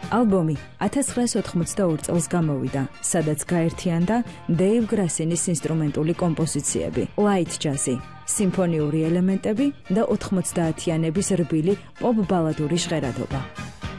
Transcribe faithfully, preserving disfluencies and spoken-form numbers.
ალბომი ათას ცხრაასი ოთხმოცდაორი წელს გამოვიდა, სადაც გაერთიანდა დეივ გრასინის ინსტრუმენტული კომპოზიციები, ლაით ჯაზი, სიმფონიური ელემენტები და ოთხმოცდაათიანების რბილი პოპ ბალადური ჟღერადობა.